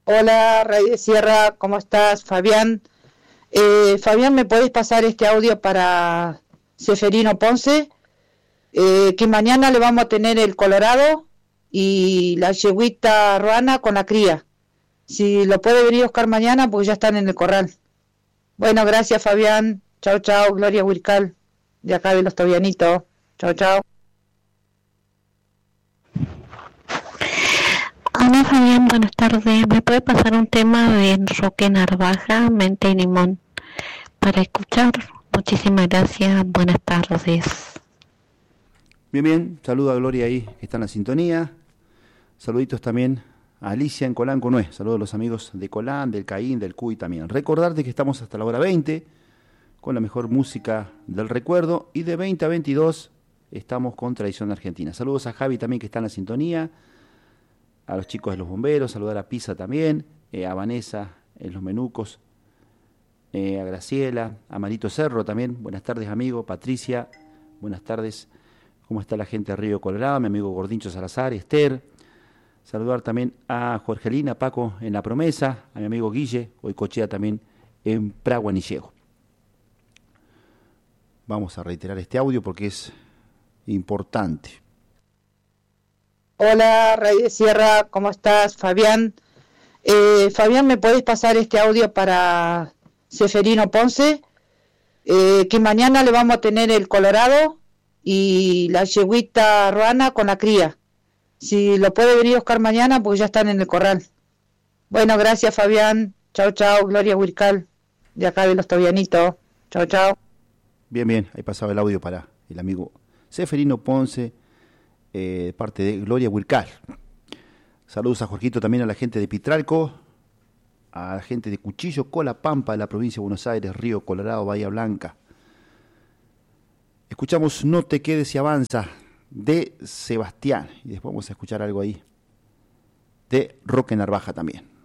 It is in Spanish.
Hola, Rey de Sierra, ¿cómo estás? Fabián. Fabián, ¿me podés pasar este audio para Seferino Ponce? Que mañana le vamos a tener el Colorado y la yegüita Ruana con la cría. Si lo puede venir a buscar mañana, pues ya están en el corral. Bueno, gracias, Fabián. Chao, chao, Gloria Huircal, de acá de los Tobianitos. Chao, chao. Hola Fabián, buenas tardes. ¿Me puede pasar un tema de Roque Narvaja, Mente y Limón, para escuchar? Muchísimas gracias, buenas tardes. Bien, bien, saludo a Gloria ahí, que está en la sintonía. Saluditos también a Alicia en Colán, Conué. Saludos a los amigos de Colán, del Caín, del Cuy también. Recordarte que estamos hasta la hora 20 con la mejor música del recuerdo y de 20 a 22 estamos con Tradición Argentina. Saludos a Javi también que está en la sintonía, a los chicos de los bomberos, saludar a Pisa también, a Vanessa en los Menucos, a Graciela, a Marito Cerro también. Buenas tardes, amigo. Patricia, buenas tardes. ¿Cómo está la gente de Río Colorado? Mi amigo Gordincho Salazar, Esther. Saludar también a Jorgelina, Paco en La Promesa, a mi amigo Guille, hoy cochea también en Praguanillego. Vamos a reiterar este audio porque es importante. Hola, Rey de Sierra, ¿cómo estás? Fabián. Fabián, ¿me podés pasar este audio para Seferino Ponce? Que mañana le vamos a tener el Colorado y la yegüita Ruana con la cría. Si lo puede venir a buscar mañana, pues ya están en el corral. Bueno, gracias, Fabián. Chao, chao, Gloria Huircal, de acá de los Tobianitos. Chao, chao. Bien, bien, ahí pasaba el audio para el amigo Seferino Ponce, parte de Gloria Huircal. Saludos a Jorgito, también a la gente de Pitralco, a la gente de Cuchillo, Colapampa, de la provincia de Buenos Aires, Río Colorado, Bahía Blanca. Escuchamos No te quedes y avanza, de Sebastián, y después vamos a escuchar algo ahí de Roque Narvaja también.